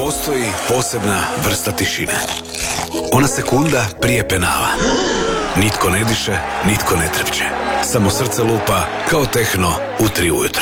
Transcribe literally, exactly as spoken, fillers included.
Postoji posebna vrsta tišine. Ona sekunda prije penala. Nitko ne diše, nitko ne trepće. Samo srce lupa kao tehno u tri ujutro.